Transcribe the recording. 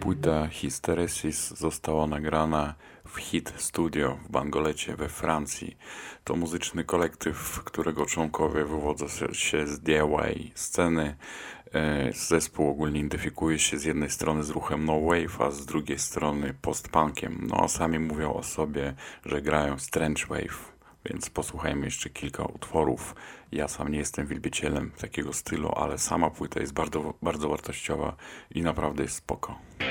Płyta Hysteresis została nagrana w Hit Studio w Bangolecie we Francji. To muzyczny kolektyw, którego członkowie wywodzą się z DIY sceny. Zespół ogólnie identyfikuje się z jednej strony z ruchem no wave, a z drugiej strony post-punkiem. No a sami mówią o sobie, że grają strange wave. Więc posłuchajmy jeszcze kilka utworów. Ja sam nie jestem wielbicielem takiego stylu, ale sama płyta jest bardzo, bardzo wartościowa i naprawdę jest spoko.